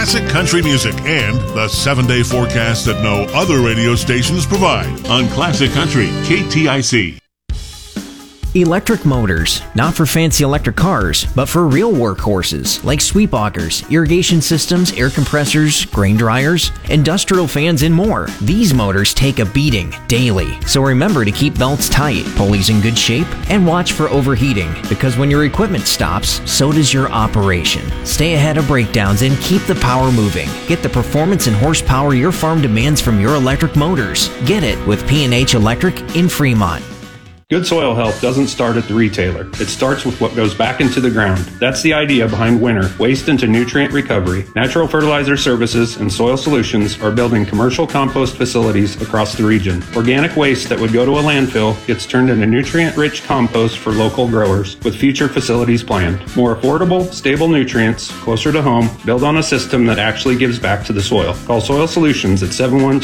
classic country music and the 7-day forecast that no other radio stations provide. On Classic Country, KTIC. Electric motors, not for fancy electric cars, but for real workhorses like sweep augers, irrigation systems, air compressors, grain dryers, industrial fans, and more. These motors take a beating daily, so remember to keep belts tight, pulleys in good shape, and watch for overheating, because when your equipment stops, so does your operation. Stay ahead of breakdowns and keep the power moving. Get the performance and horsepower your farm demands from your electric motors. Get it with P&H Electric in Fremont. Good soil health doesn't start at the retailer. It starts with what goes back into the ground. That's the idea behind Winter, Waste into Nutrient Recovery. Natural Fertilizer Services and Soil Solutions are building commercial compost facilities across the region. Organic waste that would go to a landfill gets turned into nutrient-rich compost for local growers, with future facilities planned. More affordable, stable nutrients, closer to home, build on a system that actually gives back to the soil. Call Soil Solutions at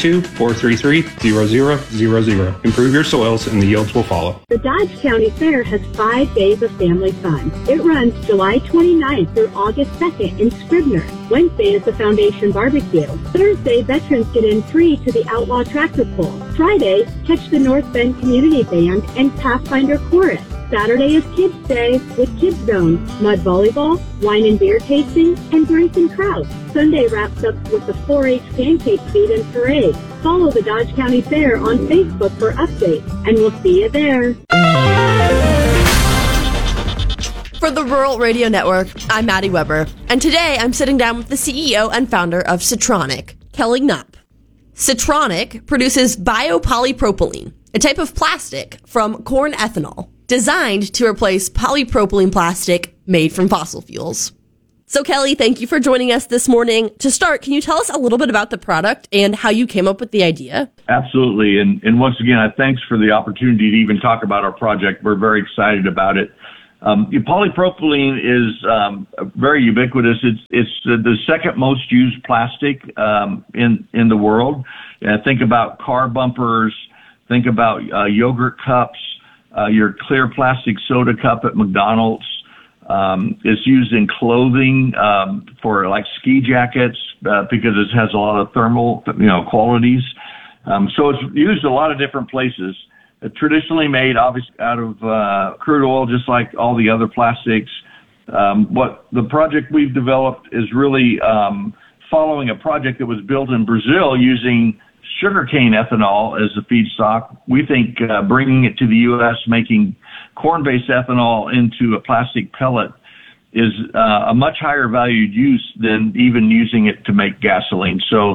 712-433-0000. Improve your soils and the yields will follow. The Dodge County Fair has 5 days of family fun. It runs July 29th through August 2nd in Scribner. Wednesday is the Foundation Barbecue. Thursday, veterans get in free to the Outlaw Tractor Pull. Friday, catch the North Bend Community Band and Pathfinder Chorus. Saturday is Kids Day with Kids Zone, mud volleyball, wine and beer tasting, and drinks and crowds. Sunday wraps up with the 4-H pancake feed and parade. Follow the Dodge County Fair on Facebook for updates, and we'll see you there. For the Rural Radio Network, I'm Maddie Weber, and today I'm sitting down with the CEO and founder of Citronic, Kelly Knopp. Citronic produces biopolypropylene, a type of plastic from corn ethanol, designed to replace polypropylene plastic made from fossil fuels. So Kelly, thank you for joining us this morning. To start, can you tell us a little bit about the product and how you came up with the idea? Absolutely. And once again, thanks for the opportunity to even talk about our project. We're very excited about it. Polypropylene is very ubiquitous. It's the second most used plastic in the world. Think about car bumpers. Think about yogurt cups. Your clear plastic soda cup at McDonald's. It's used in clothing for like ski jackets because it has a lot of thermal qualities. So it's used a lot of different places. Traditionally made, obviously, out of crude oil, just like all the other plastics. What the project we've developed is really following a project that was built in Brazil using sugarcane ethanol as the feedstock. We think bringing it to the U.S., making corn-based ethanol into a plastic pellet is a much higher valued use than even using it to make gasoline. So,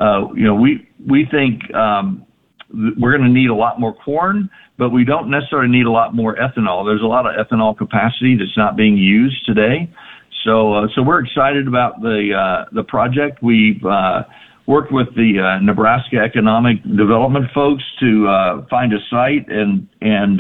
we think we're going to need a lot more corn, but we don't necessarily need a lot more ethanol. There's a lot of ethanol capacity that's not being used today. So we're excited about the project. We've worked with the Nebraska Economic Development folks to find a site, and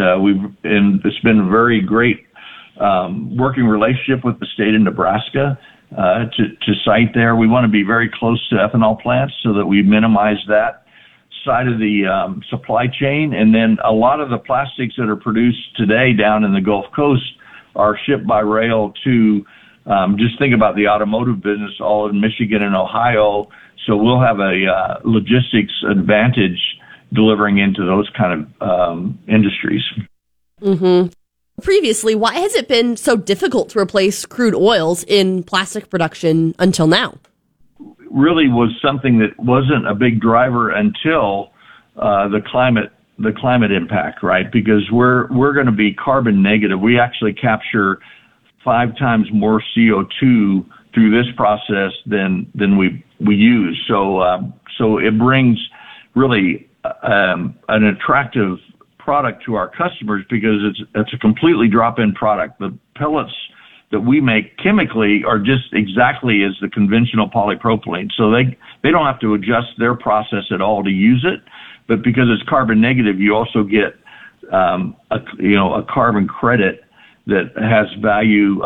it's been a very great working relationship with the state of Nebraska to site there. We want to be very close to ethanol plants so that we minimize that side of the supply chain. And then a lot of the plastics that are produced today down in the Gulf Coast are shipped by rail to just think about the automotive business all in Michigan and Ohio. So we'll have a logistics advantage delivering into those kind of industries. Mm-hmm. Previously, why has it been so difficult to replace crude oils in plastic production until now? Really was something that wasn't a big driver until the climate impact, right? Because we're going to be carbon negative. We actually capture 5 times more CO2 through this process than we use. So it brings really an attractive product to our customers because it's a completely drop-in product. The pellets that we make chemically are just exactly as the conventional polypropylene. So they don't have to adjust their process at all to use it. But because it's carbon negative, you also get a carbon credit that has value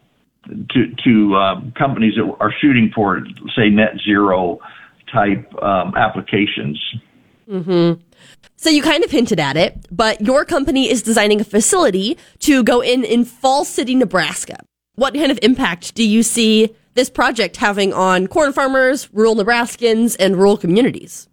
to companies that are shooting for, say, net zero type applications. Mm-hmm. So you kind of hinted at it, but your company is designing a facility to go in Falls City, Nebraska. What kind of impact do you see this project having on corn farmers, rural Nebraskans, and rural communities?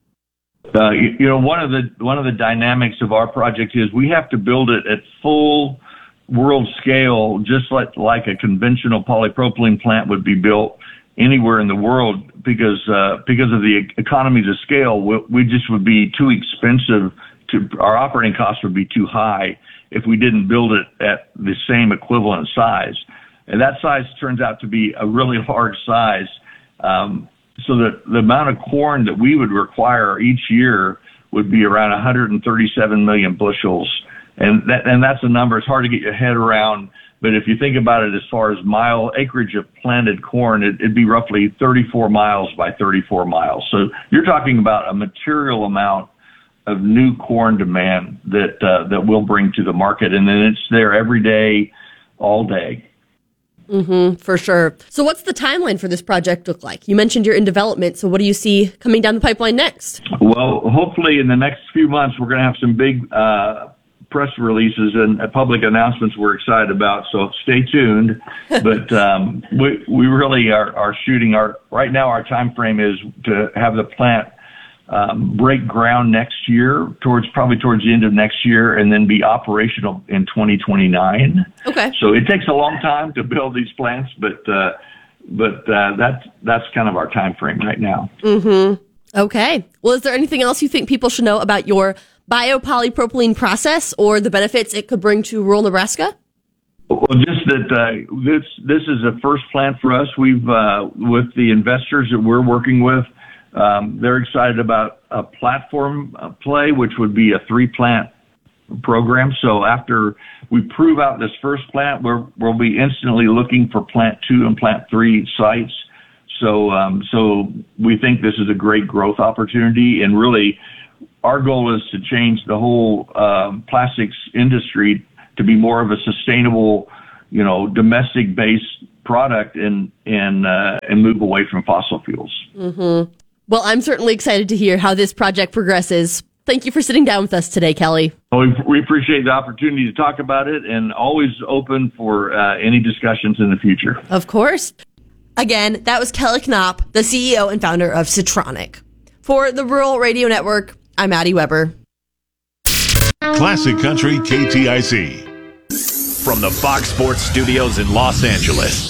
One of the dynamics of our project is we have to build it at full world scale, just like a conventional polypropylene plant would be built anywhere in the world, because of the economies of scale. We just would be too expensive. Our operating costs would be too high if we didn't build it at the same equivalent size. And that size turns out to be a really large size. So that the amount of corn that we would require each year would be around 137 million bushels. And that's a number. It's hard to get your head around. But if you think about it as far as acreage of planted corn, it'd be roughly 34 miles by 34 miles. So you're talking about a material amount of new corn demand that we'll bring to the market. And then it's there every day, all day. Mm-hmm, for sure. So what's the timeline for this project look like? You mentioned you're in development, so what do you see coming down the pipeline next? Well, hopefully in the next few months, we're going to have some big press releases and public announcements we're excited about, so stay tuned. But we really are shooting right now our time frame is to have the plant break ground next year, towards the end of next year, and then be operational in 2029. Okay. So it takes a long time to build these plants, but that's kind of our time frame right now. Mm-hmm. Okay. Well, is there anything else you think people should know about your biopolypropylene process or the benefits it could bring to rural Nebraska? Well, just that this is a first plant for us. We've with the investors that we're working with. They're excited about a platform play, which would be a 3-plant program. So after we prove out this first plant, we'll be instantly looking for plant 2 and plant 3 sites. So we think this is a great growth opportunity, and really our goal is to change the whole plastics industry to be more of a sustainable, domestic-based product and move away from fossil fuels. Mm-hmm. Well, I'm certainly excited to hear how this project progresses. Thank you for sitting down with us today, Kelly. Well, we appreciate the opportunity to talk about it, and always open for any discussions in the future. Of course. Again, that was Kelly Knopp, the CEO and founder of Citronic. For the Rural Radio Network, I'm Maddie Weber. Classic Country KTIC. From the Fox Sports Studios in Los Angeles,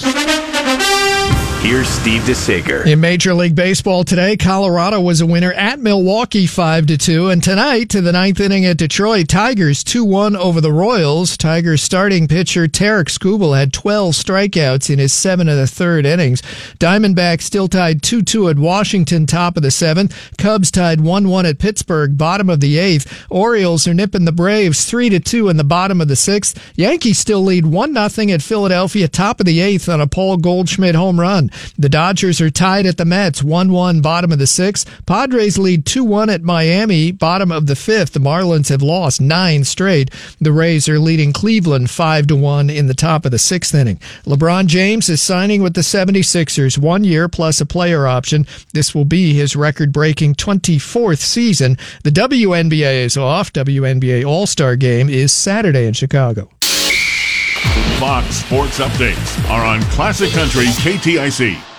here's Steve DeSager. In Major League Baseball today, Colorado was a winner at Milwaukee 5-2. And tonight, to the 9th inning at Detroit, Tigers 2-1 over the Royals. Tigers starting pitcher Tarek Skubal had 12 strikeouts in his 7 of the third innings. Diamondbacks still tied 2-2 at Washington, top of the 7th. Cubs tied 1-1 at Pittsburgh, bottom of the 8th. Orioles are nipping the Braves 3-2 in the bottom of the 6th. Yankees still lead 1-0 at Philadelphia, top of the 8th on a Paul Goldschmidt home run. The Dodgers are tied at the Mets, 1-1, bottom of the 6th. Padres lead 2-1 at Miami, bottom of the 5th. The Marlins have lost 9 straight. The Rays are leading Cleveland 5-1 in the top of the 6th inning. LeBron James is signing with the 76ers, 1 year plus a player option. This will be his record-breaking 24th season. The WNBA is off. WNBA All-Star Game is Saturday in Chicago. Fox Sports Updates are on Classic Country KTIC.